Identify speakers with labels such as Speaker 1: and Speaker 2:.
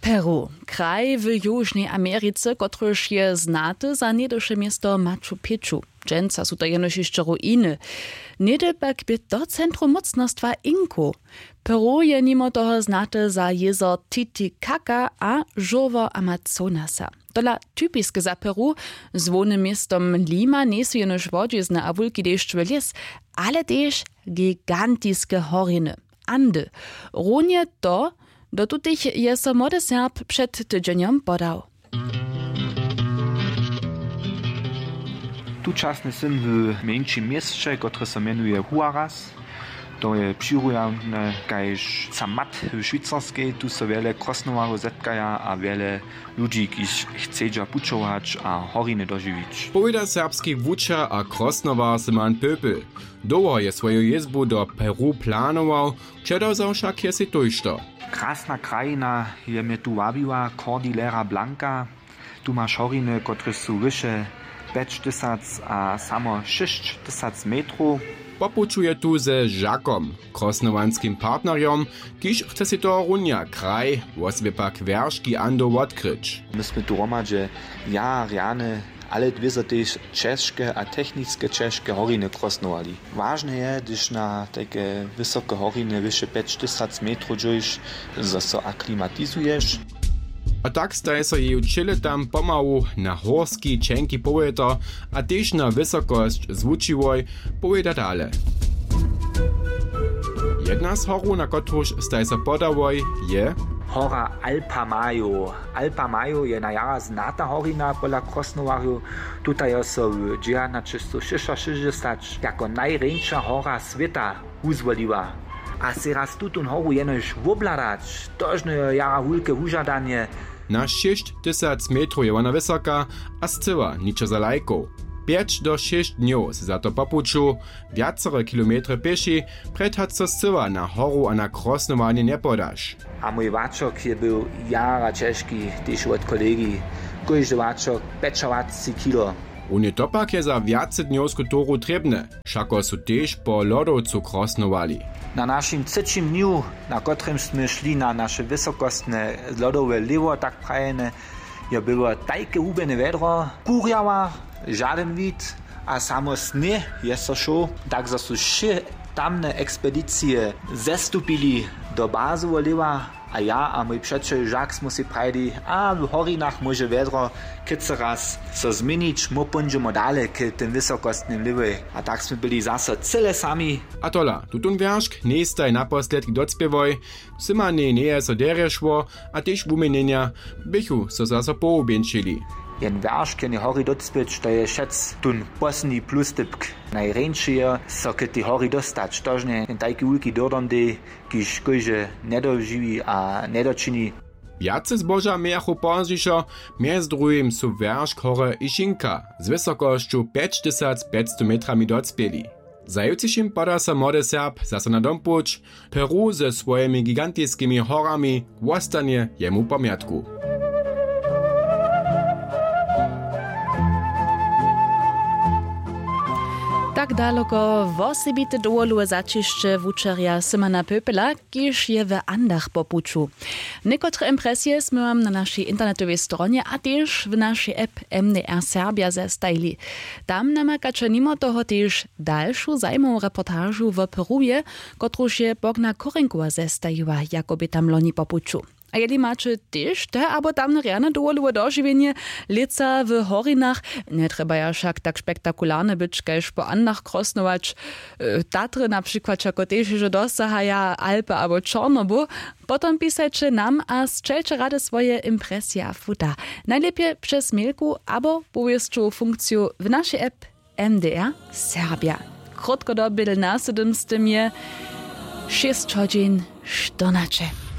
Speaker 1: Peru, kraj w Južnej Americe, kotryż je znaty za niedosze miasto Machu Picchu. Dżęca są to jenoś jeszcze ruiny. Niedybek by do centrum mocnostwa Inku. Peru je mimo toho znate za jezo Titicaca a żowo Amazonasa. Tola typiske za Peru, z wonym miastom Lima nie są jenoś wodziezne a wulki deszcz w les, ale też gigantiske horiny. Andy. Runie to, do tutych je so młody Serb przed tydzieniem podał.
Speaker 2: Tučasny sym w mniejszym mieście, które się mianuje Huaraz. To je przyrujane, kajż samat w szwajcarskiej. Tu są wiele krosnowarów zetkaja a wiele ludzi, którzy chcą puczować a horiny dożywić.
Speaker 3: Powiada serbski wučer a krosnowar Simon Pöpel. Długo je swoją jezbu do Peru planował, przedozał však je si tojšto.
Speaker 2: Krasna krajina je mnie tu wabiła, Cordillera Blanca. Tu masz horiny, które są wyższe 5000 a samo 6000 metrów.
Speaker 3: Popučuje tu ze Žakom, krosnowanskim partnerjom, kiž chce si to runja kraj, wosbie pak wierški ando odkryć.
Speaker 2: Myśmy tu romadže reane, ale dwie też czeskie a techniczne czeskie horiny krosnowali. Ważne je, gdyż na takie wysokie horiny, wyższe 5000 metrów, żeś się aklimatizujesz.
Speaker 3: A tak staje so jej čile tam pomału na horski čenki powieta, a też na wysokość zvučivoj powieda dale. Jedna z horu, na kotruž staje so podawoj, je
Speaker 2: hora Alpamayo. Alpamayo je najara znata horina pola krosnowarju. Tutaj je so w 1966 jako najrększa hora świata uzwoliła. A teraz tutun horu jenož wobladać, tożno je jara hulke wužadanie.
Speaker 3: Na 6000 metrów je ona wysoka, a zcyła niczo za lajką. 5 do 6 dniów za to popuču, wiacore kilometry pieši, predhać so zcyła na horu a na krosnowanie nie podasz.
Speaker 2: A mój waczok je był jara ciężki, też od kolegi. Każdy waczok 25 kilo.
Speaker 3: Unie topak je za viace dniowsku toru trebne, šako su tež po lodovcu krosnovali.
Speaker 2: Na naszym trzecim dniu, na którymśmy szli na nasze wysokostne lodowe lewo, tak prajene, je było takie ubene wiadro, kurjała, żaden wid, a samo sny jest so šo, tak za su še tamne ekspedicje zestupili do bazovo lewa, a ja a mój przyjaciel Jacques smo si prajdi, a w horinach może wiadro, kiedy se raz so zmienić, mo pójdziemy dalej k tym wysokostnym lewej. A tak sme byli zase cyle sami.
Speaker 3: A tola, tutun wieršk nie staj naposledk docpiewoj, syma nie je so derešło, a też w umienienia bychu so zase poubieńczyli.
Speaker 2: Jen wieršk je hori docpieć, to je šec tun posni plustypk. Najręczej je so k tej hori dostać, tożnie ten taki ulki dordondy, kiż kojże nedoživí a nedočini.
Speaker 3: Viace zboža mejachu pozdźišo, mjez drugim su wieršk hore Išinka z wysokością 5500 metrami docpieli. Zajucišim pada se młody Serb zase na dompuć, Peru ze swojimi gigantickimi horami wostanie jemu pamiątku.
Speaker 1: Tak daleko wosebite dołoluje zaciszcze wučerja Simona Pöpela, kiż je w Andach popuču. Niekotre impresje sme wam na naszej internetowej stronie, a też w naszej app MDR Serbia zestajli. Tam namakacze mimo toho też dalszą zajmową reportażu w Peruje, kotruż je Bogna Korenkova zestajiła, jakoby tam loni popuču. A jeli macie też te, abo tam rjane dołoluje dożywienie lica w horinach, nie trzeba ja však tak spektakularne być, kajż po Andach krosnować. Tatry na przykład, jako też, że dosahaja Alpy abo Czornobu, potom pisajcie nam, a strzelcie rady swoje impresje a futa. Najlepiej przez mailku, abo powieszczą funkcję w naszej app MDR Serbia. Krótko do bydl následem z tym je 6 godzin 14.